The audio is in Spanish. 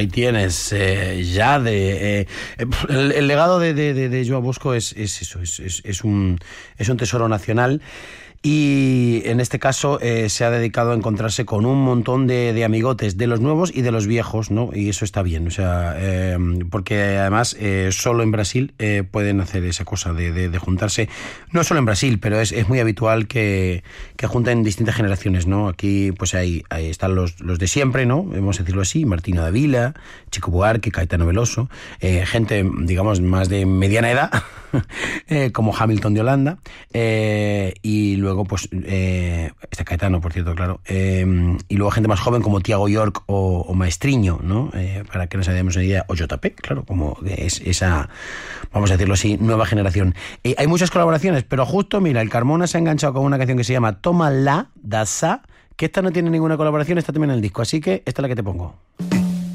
ahí tienes ya el legado de Joao Bosco es eso, es un tesoro nacional. Y en este caso se ha dedicado a encontrarse con un montón de amigotes, de los nuevos y de los viejos, ¿no? Y eso está bien, o sea, porque además solo en Brasil pueden hacer esa cosa de juntarse. No solo en Brasil, pero es muy habitual que junten distintas generaciones, ¿no? Aquí pues ahí están los de siempre, ¿no? Vamos a decirlo así, Martino Dávila, Chico Buarque, Caetano Veloso, gente, digamos, más de mediana edad, como Hamilton de Holanda, y luego pues está Caetano, por cierto, claro, y luego gente más joven como Tiago York o Maestriño, ¿no? Para que nos hagamos una idea, o JP, claro, como es esa, vamos a decirlo así, nueva generación. Hay muchas colaboraciones, pero justo, mira, el Carmona se ha enganchado con una canción que se llama Toma la da Sa, que esta no tiene ninguna colaboración, está también en el disco, así que esta es la que te pongo.